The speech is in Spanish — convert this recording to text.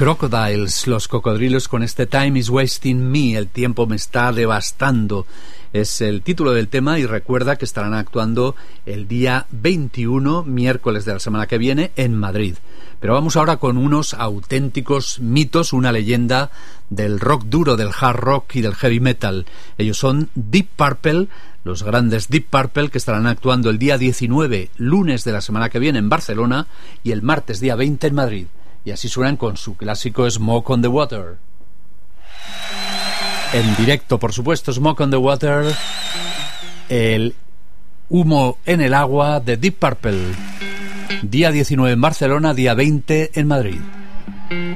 Crocodiles, los cocodrilos, con este Time is Wasting Me, el tiempo me está devastando. Es el título del tema y recuerda que estarán actuando el día 21, miércoles de la semana que viene, en Madrid. Pero vamos ahora con unos auténticos mitos, una leyenda del rock duro, del hard rock y del heavy metal. Ellos son Deep Purple, los grandes Deep Purple, que estarán actuando el día 19, lunes de la semana que viene, en Barcelona, y el martes día 20 en Madrid. Y así suenan con su clásico Smoke on the Water. En directo, por supuesto, Smoke on the Water, el humo en el agua de Deep Purple. Día 19 en Barcelona, día 20 en Madrid.